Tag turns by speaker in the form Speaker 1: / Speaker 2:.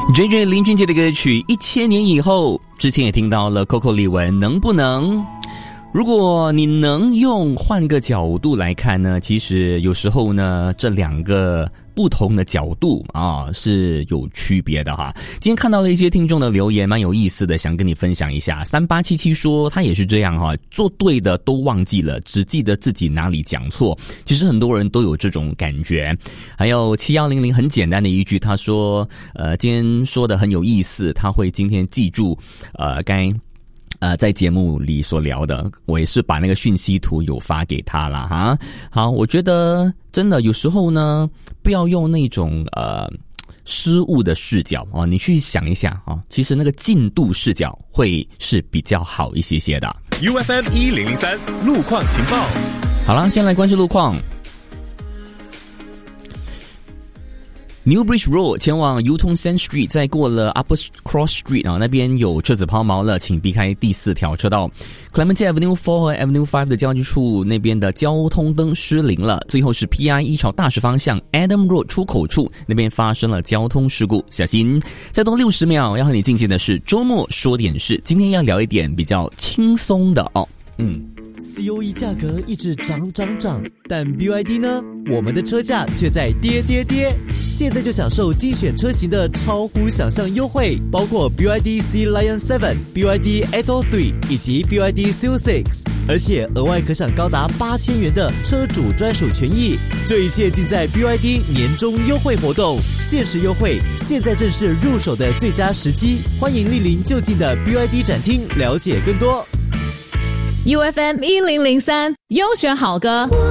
Speaker 1: JJ 林俊杰的歌曲《1000年以后》，之前也听到了 Coco 李玟能不能？如果你能用换个角度来看呢，其实有时候呢，这两个不同的角度是有区别的哈。今天看到了一些听众的留言，蛮有意思的，想跟你分享一下。3877说他也是这样哈，做对的都忘记了，只记得自己哪里讲错。其实很多人都有这种感觉。还有7100很简单的一句，他说今天说的很有意思，他会今天记住在节目里所聊的，我也是把那个讯息图有发给他了哈。好，我觉得真的有时候呢，不要用那种失误的视角你去想一下其实那个进度视角会是比较好一些些的。
Speaker 2: UFM 1003路况情报。
Speaker 1: 好了，先来关注路况。Newbridge Road 前往 Yutong Street， 在过了 Upper Cross Street那边有车子抛锚了，请避开第4条车道。Clementi Avenue 4和 Avenue 5的交界处那边的交通灯失灵了。最后是 PI1 朝大石方向 Adam Road 出口处那边发生了交通事故，小心。再多60秒，要和你进行的是周末说点事。今天要聊一点比较轻松的
Speaker 3: COE 价格一直涨，但 BYD 呢？我们的车价却在跌。现在就享受精选车型的超乎想象优惠，包括 BYD C Lion 7、BYD Atto 3以及 BYD Seal 6，而且额外可享高达8000元的车主专属权益。这一切尽在 BYD 年终优惠活动，限时优惠，现在正是入手的最佳时机。欢迎莅临就近的 BYD 展厅了解更多。
Speaker 4: UFM 1003优选好歌。